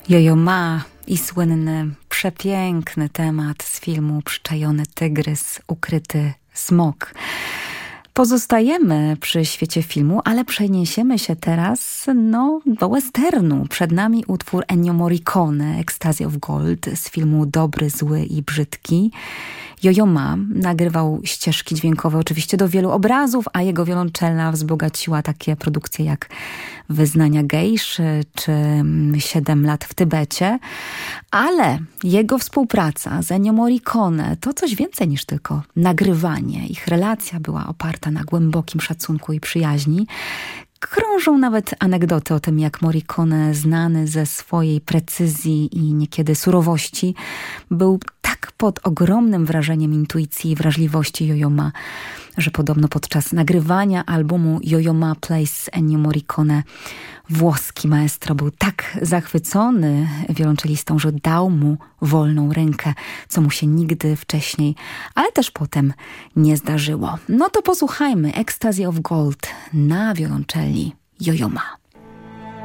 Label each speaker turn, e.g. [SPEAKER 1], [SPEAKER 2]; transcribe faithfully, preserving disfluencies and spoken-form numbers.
[SPEAKER 1] Yo-Yo Ma i słynny, przepiękny temat z filmu Przyczajony tygrys, ukryty smok. Pozostajemy przy świecie filmu, ale przeniesiemy się teraz no, do westernu. Przed nami utwór Ennio Morricone, Ecstasy of Gold z filmu Dobry, Zły i Brzydki. Yo-Yo Ma nagrywał ścieżki dźwiękowe oczywiście do wielu obrazów, a jego wiolonczela wzbogaciła takie produkcje jak Wyznania gejszy czy Siedem lat w Tybecie. Ale jego współpraca z Ennio Morricone to coś więcej niż tylko nagrywanie. Ich relacja była oparta na głębokim szacunku i przyjaźni. Krążą nawet anegdoty o tym, jak Morricone, znany ze swojej precyzji i niekiedy surowości, był tak pod ogromnym wrażeniem intuicji i wrażliwości Yo-Yo Ma, że podobno podczas nagrywania albumu Yo-Yo Ma Plays z Ennio Morricone włoski maestro był tak zachwycony wiolonczelistą, że dał mu wolną rękę, co mu się nigdy wcześniej, ale też potem nie zdarzyło. No to posłuchajmy Ecstasy of Gold na wiolonczeli Yo-Yo Ma.